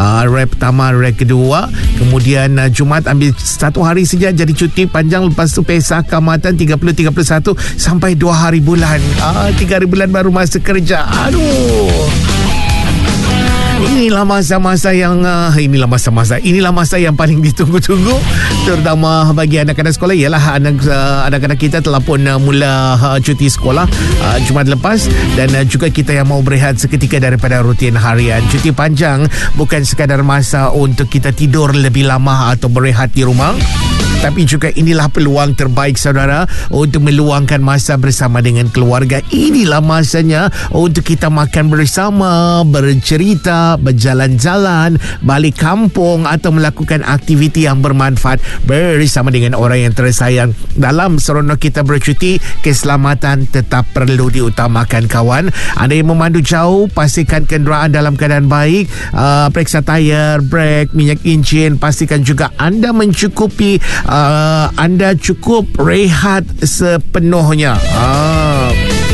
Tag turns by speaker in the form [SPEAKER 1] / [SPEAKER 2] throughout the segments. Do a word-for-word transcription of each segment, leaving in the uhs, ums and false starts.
[SPEAKER 1] uh, Hari pertama, hari kedua. Kemudian uh, Jumaat ambil satu hari saja jadi cuti panjang. Lepas tu Pesak, Kaamatan tiga puluh, tiga puluh satu sampai dua hari bulan. uh, Tiga hari bulan baru masa kerja. Aduh, Inilah masa-masa yang uh, Inilah masa-masa Inilah masa yang paling ditunggu-tunggu, terutama bagi anak-anak sekolah. Ialah anak, uh, anak-anak kita telah pun uh, mula uh, cuti sekolah uh, Jumaat lepas. Dan uh, juga kita yang mau berehat seketika daripada rutin harian. Cuti panjang bukan sekadar masa untuk kita tidur lebih lama atau berehat di rumah, tapi juga inilah peluang terbaik saudara untuk meluangkan masa bersama dengan keluarga. Inilah masanya untuk kita makan bersama, bercerita, berjalan-jalan, balik kampung atau melakukan aktiviti yang bermanfaat bersama dengan orang yang tersayang. Dalam seronok kita bercuti, keselamatan tetap perlu diutamakan kawan. Anda yang memandu jauh, pastikan kenderaan dalam keadaan baik. uh, Periksa tayar, brek, minyak enjin. Pastikan juga anda mencukupi Uh, anda cukup rehat sepenuhnya. uh.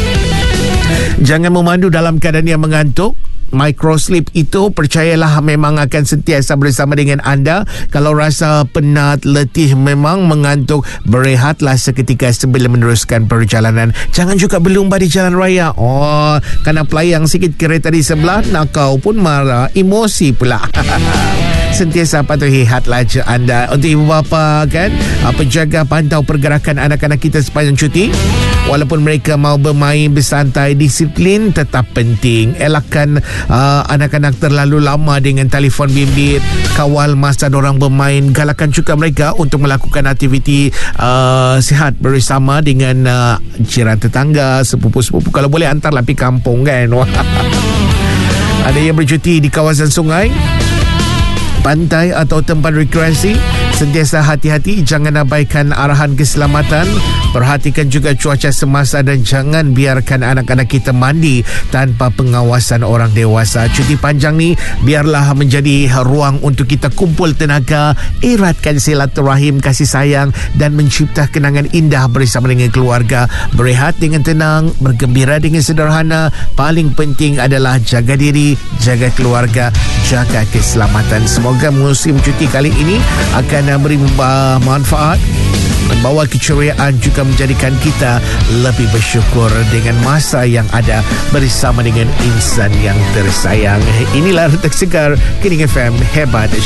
[SPEAKER 1] Jangan memandu dalam keadaan yang mengantuk. Microsleep itu percayalah memang akan sentiasa bersama dengan anda. Kalau rasa penat, letih, memang mengantuk, berehatlah seketika sebelum meneruskan perjalanan. Jangan juga berlumba di jalan raya. Oh, kerana pelayang sikit kereta di sebelah, nakau pun marah, emosi pula. Sentiasa patuhi hatlah anda. Untuk ibu bapa kan, penjaga pantau pergerakan anak-anak kita sepanjang cuti. Walaupun mereka mau bermain bersantai, disiplin tetap penting. Elakkan uh, anak-anak terlalu lama dengan telefon bimbit. Kawal masa dorang bermain. Galakkan juga mereka untuk melakukan aktiviti uh, sihat bersama dengan uh, jiran tetangga, sepupu-sepupu. Kalau boleh hantarlah pergi kampung kan. Ada yang bercuti di kawasan sungai, pantai atau tempat rekreasi, sentiasa hati-hati, jangan abaikan arahan keselamatan. Perhatikan juga cuaca semasa dan jangan biarkan anak-anak kita mandi tanpa pengawasan orang dewasa. Cuti panjang ni biarlah menjadi ruang untuk kita kumpul tenaga, eratkan silaturahim, kasih sayang dan mencipta kenangan indah bersama dengan keluarga. Berehat dengan tenang, bergembira dengan sederhana. Paling penting adalah jaga diri, jaga keluarga, jaga keselamatan. Semoga musim cuti kali ini akan beri manfaat, membawa keceriaan, juga menjadikan kita lebih bersyukur dengan masa yang ada bersama dengan insan yang tersayang. Inilah Retak Segar, Kining F M, hebat